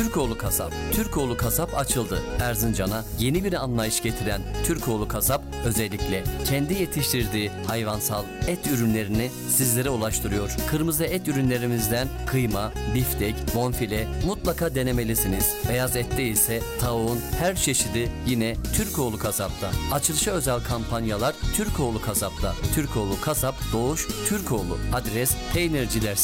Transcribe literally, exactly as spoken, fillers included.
Türkoğlu Kasap. Türkoğlu Kasap açıldı. Erzincan'a yeni bir anlayış getiren Türkoğlu Kasap özellikle kendi yetiştirdiği hayvansal et ürünlerini sizlere ulaştırıyor. Kırmızı et ürünlerimizden kıyma, biftek, bonfile mutlaka denemelisiniz. Beyaz ette ise tavuğun her çeşidi yine Türkoğlu Kasap'ta. Açılışa özel kampanyalar Türkoğlu Kasap'ta. Türkoğlu Kasap, Doğuş Türkoğlu. Adres Peynirciler